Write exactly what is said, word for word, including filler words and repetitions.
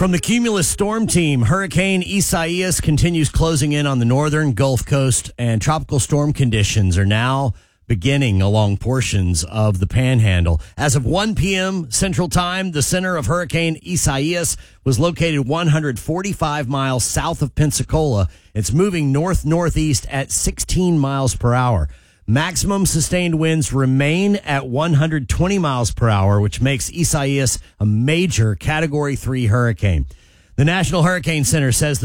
From the Cumulus Storm Team, Hurricane Isaias continues closing in on the northern Gulf Coast, and tropical storm conditions are now beginning along portions of the Panhandle. As of one p.m. Central Time, the center of Hurricane Isaias was located one hundred forty-five miles south of Pensacola. It's moving north-northeast at sixteen miles per hour. Maximum sustained winds remain at one hundred twenty miles per hour, which makes Isaias a major Category three hurricane. The National Hurricane Center says the